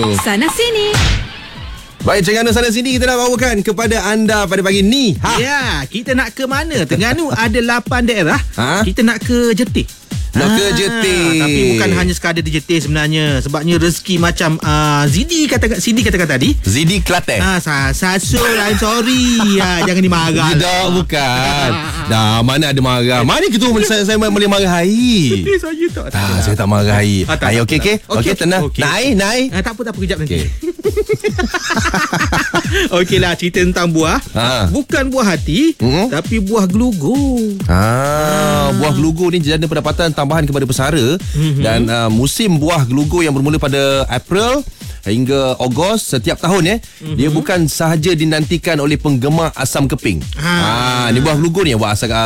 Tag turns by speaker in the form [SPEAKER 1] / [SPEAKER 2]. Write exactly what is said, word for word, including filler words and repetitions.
[SPEAKER 1] Sana sini.
[SPEAKER 2] Baik, Terengganu sana sini kita nak bawakan kepada anda pada pagi ni. Ha?
[SPEAKER 3] Ya, kita nak ke mana? Terengganu ada lapan daerah.
[SPEAKER 2] Ha?
[SPEAKER 3] Kita nak ke Jetih.
[SPEAKER 2] Nak ke
[SPEAKER 3] Ah,
[SPEAKER 2] Jetih.
[SPEAKER 3] Tapi bukan hanya sekadar di Jetih sebenarnya. Sebabnya rezeki macam uh, Zidi kata Sidi katakan tadi.
[SPEAKER 2] Zidi Klaten.
[SPEAKER 3] Ah, sa sasul, I'm sorry. Ah, jangan dimarah.
[SPEAKER 2] Tidak, bukan. Dah, mana ada marah. Mana kita saya, saya boleh marah air.
[SPEAKER 3] Eh, saya tak.
[SPEAKER 2] Ah, saya tak marah air.
[SPEAKER 3] Ah, tak,
[SPEAKER 2] Air
[SPEAKER 3] tak,
[SPEAKER 2] okey
[SPEAKER 3] tak.
[SPEAKER 2] okey.
[SPEAKER 3] Okey,
[SPEAKER 2] Okey, tenang.
[SPEAKER 3] okey.
[SPEAKER 2] Naik, naik.
[SPEAKER 3] Ah, tak apa, tak apa. Kejap nanti.
[SPEAKER 2] Okey.
[SPEAKER 3] Okeylah, cerita tentang buah.
[SPEAKER 2] Ha.
[SPEAKER 3] Bukan buah hati,
[SPEAKER 2] Hmm?
[SPEAKER 3] tapi buah gelugur.
[SPEAKER 2] Ah, buah gelugur ni jana pendapatan tambahan kepada pesara mm-hmm. dan uh, musim buah gelugur yang bermula pada April hingga Ogos setiap tahun ya. Mm-hmm. Dia bukan sahaja dinantikan oleh penggemar asam keping.
[SPEAKER 3] Ha.
[SPEAKER 2] Ah, ni buah gelugur ni buah asam